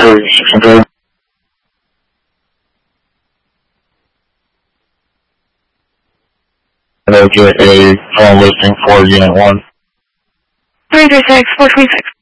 600. And I'll get a phone listing for Unit 1. 336, 426.